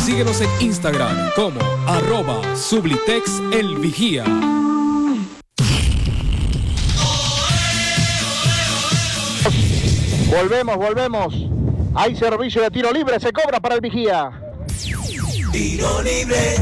Síguenos en Instagram como @SublitexElVigía. Volvemos. Hay servicio de tiro libre, se cobra para el Vigía. Tiro libre.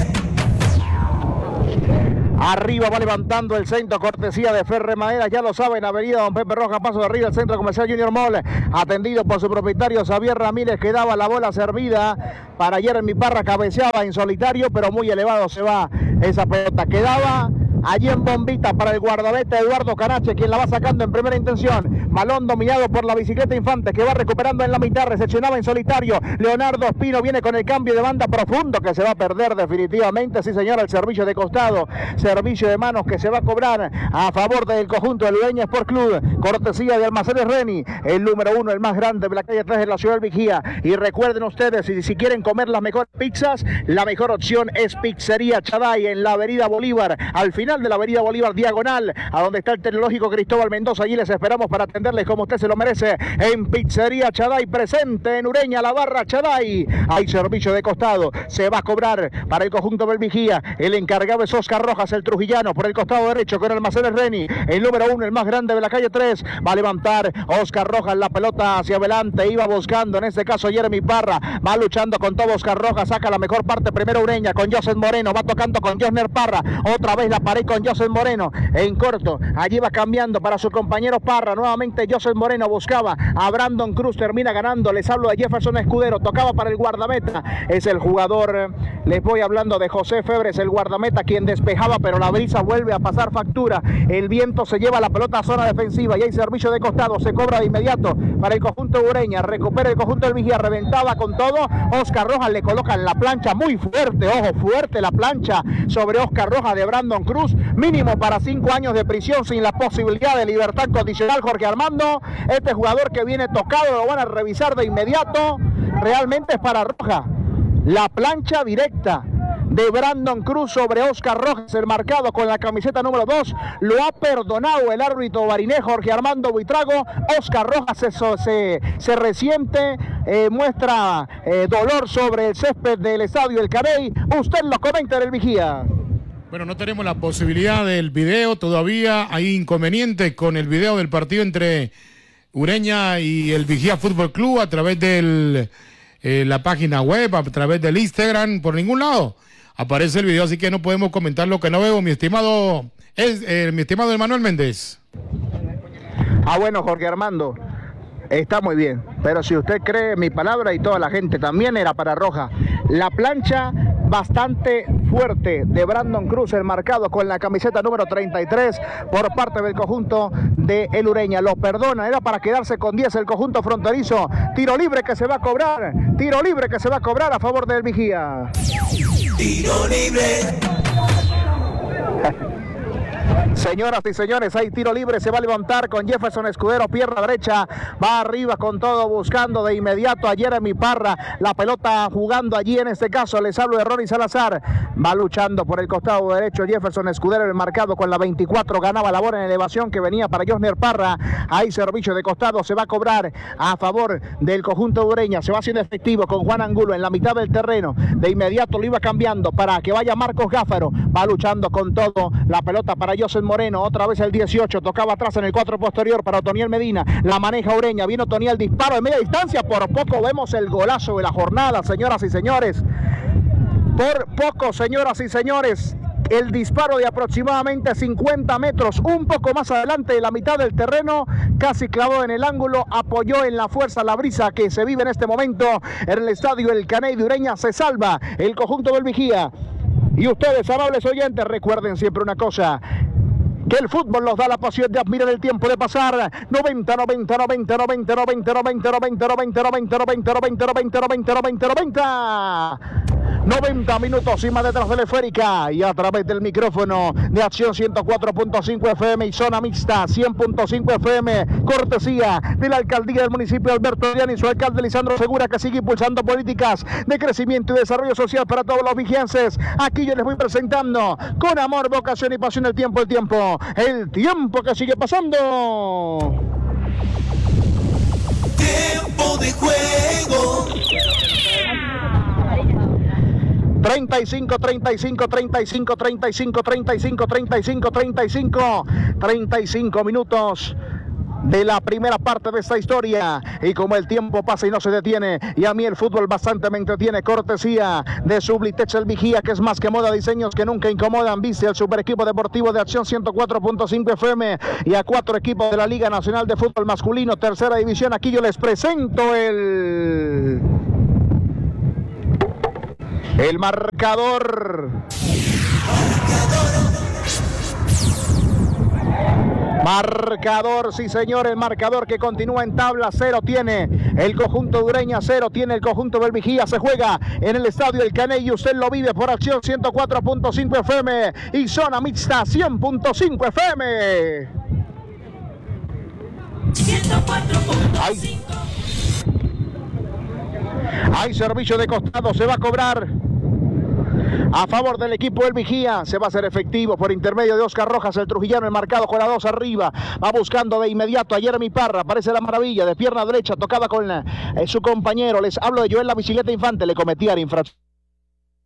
Arriba va levantando el centro, cortesía de Ferre Madera, ya lo saben, avenida Don Pepe Rojas, paso de arriba, el centro comercial Junior Mall, atendido por su propietario Xavier Ramírez, que daba la bola servida para Jeremy Parra, cabeceaba en solitario, pero muy elevado se va esa pelota, quedaba allí en bombita para el guardameta Eduardo Canache, quien la va sacando en primera intención. Balón dominado por la bicicleta Infante, que va recuperando en la mitad, recepcionaba en solitario. Leonardo Espino viene con el cambio de banda profundo, que se va a perder definitivamente. Sí, señora, el servicio de costado, servicio de manos que se va a cobrar a favor del conjunto del Ureña Sport Club. Cortesía de Almacenes Reni, el número 1, el más grande de la calle 3 de la ciudad del Vigía. Y recuerden ustedes, si quieren comer las mejores pizzas, la mejor opción es Pizzería Chaday, en la avenida Bolívar, al final de la avenida Bolívar diagonal, a donde está el Tecnológico Cristóbal Mendoza. Allí les esperamos para atenderles como usted se lo merece. En Pizzería Chaday, presente en Ureña, la barra Chaday. Hay servicio de costado, se va a cobrar para el conjunto del Vigía. El encargado es Oscar Rojas, el trujillano, por el costado derecho con Almacenes Reni, el número 1, el más grande de la calle 3. Va a levantar Oscar Rojas la pelota hacia adelante, iba buscando en este caso Jeremy Parra, va luchando con todo Oscar Rojas, saca la mejor parte primero Ureña con Joseph Moreno, va tocando con Josner Parra, otra vez la pared con Joseph Moreno en corto, allí va cambiando para su compañero Parra, nuevamente Joseph Moreno buscaba a Brandon Cruz, termina ganando. Les hablo de Jefferson Escudero, tocaba para el guardameta, es el jugador, les voy hablando de José Febres, el guardameta, quien despejaba, pero la brisa vuelve a pasar factura, el viento se lleva la pelota a zona defensiva y hay servicio de costado, se cobra de inmediato para el conjunto Ureña, recupera el conjunto del Vigía, reventaba con todo, Oscar Rojas le coloca en la plancha muy fuerte, ojo, fuerte la plancha sobre Oscar Rojas de Brandon Cruz, mínimo para 5 años de prisión sin la posibilidad de libertad condicional. Jorge Armando, este jugador que viene tocado lo van a revisar de inmediato, realmente es para roja, la plancha directa de Brandon Cruz sobre Oscar Rojas, el marcado con la camiseta número 2, lo ha perdonado el árbitro barinés Jorge Armando Buitrago. Oscar Rojas se resiente, muestra dolor sobre el césped del estadio El Carey. Usted lo comenta en el Vigía. Bueno, no tenemos la posibilidad del video todavía, hay inconveniente con el video del partido entre Ureña y el Vigía Fútbol Club a través de la página web, a través del Instagram, por ningún lado aparece el video, así que no podemos comentar lo que no veo, mi estimado Emanuel Méndez. Bueno, Jorge Armando, está muy bien, pero si usted cree mi palabra y toda la gente también, era para roja. La plancha bastante fuerte de Brandon Cruz, el marcado con la camiseta número 33 por parte del conjunto de El Ureña. Lo perdona, era para quedarse con 10 el conjunto fronterizo. Tiro libre que se va a cobrar, a favor del Vigía. Tiro libre. Señoras y señores, hay tiro libre, se va a levantar con Jefferson Escudero, pierna derecha, va arriba con todo, buscando de inmediato a Jeremy Parra, la pelota jugando allí, en este caso les hablo de Ronnie Salazar, va luchando por el costado derecho Jefferson Escudero, el marcado con la 24, ganaba la bola en elevación que venía para Josner Parra, hay servicio de costado, se va a cobrar a favor del conjunto de Ureña, se va haciendo efectivo con Juan Angulo en la mitad del terreno, de inmediato lo iba cambiando para que vaya Marcos Gáfaro, va luchando con todo, la pelota para Joseph Moreno, otra vez el 18, tocaba atrás en el 4 posterior para Otoniel Medina, la maneja Ureña, viene Otoniel, disparo de media distancia, por poco vemos el golazo de la jornada, señoras y señores, por poco, señoras y señores, el disparo de aproximadamente 50 metros, un poco más adelante de la mitad del terreno, casi clavó en el ángulo, apoyó en la fuerza la brisa que se vive en este momento en el estadio El Caney de Ureña, se salva el conjunto del Vigía. Y ustedes, amables oyentes, recuerden siempre una cosa, que el fútbol nos da la pasión de admirar el tiempo de pasar. 90, 90, 90, 90, 90, 90, 90, 90, 90, 90, 90, 90, 90, 90, 90. 90 minutos y más detrás de la esférica y a través del micrófono de Acción 104.5 FM y Zona Mixta 100.5 FM, cortesía de la Alcaldía del municipio de Alberto Diana y su alcalde Lisandro Segura, que sigue impulsando políticas de crecimiento y desarrollo social para todos los vigienses. Aquí yo les voy presentando con amor, vocación y pasión el tiempo que sigue pasando. Tiempo de juego. 35, 35, 35, 35, 35, 35, 35, 35 minutos de la primera parte de esta historia, y como el tiempo pasa y no se detiene, y a mí el fútbol bastante me entretiene, cortesía de Sublitex El Vigía, que es más que moda, diseños que nunca incomodan. Viste al super equipo deportivo de Acción 104.5 FM y a 4 equipos de la Liga Nacional de Fútbol Masculino, tercera división. Aquí yo les presento el marcador. Marcador, sí señor, el marcador que continúa en tabla. 0 tiene el conjunto de Ureña, 0 tiene el conjunto del Vigía. Se juega en el estadio El Caney y usted lo vive por Acción 104.5 FM y zona mixta 100.5 FM. 104.5. Hay servicio de costado, se va a cobrar a favor del equipo del Vigía. Se va a hacer efectivo por intermedio de Oscar Rojas, el trujillano, el marcado con la 2 arriba. Va buscando de inmediato a Jeremy Parra. Aparece la maravilla de pierna derecha, tocada con su compañero. Les hablo de Joel La Bicicleta Infante. Le cometía la infracción